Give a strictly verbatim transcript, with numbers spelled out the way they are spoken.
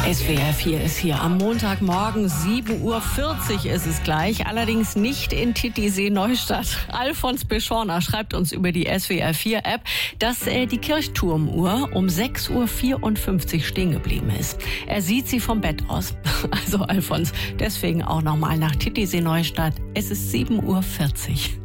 S W R vier ist hier am Montagmorgen, sieben Uhr vierzig ist es gleich, allerdings nicht in Titisee-Neustadt. Alfons Beschorner schreibt uns über die S W R vier App, dass äh, die Kirchturmuhr um sechs Uhr vierundfünfzig stehen geblieben ist. Er sieht sie vom Bett aus. Also Alfons, deswegen auch nochmal nach Titisee-Neustadt. Es ist sieben Uhr vierzig.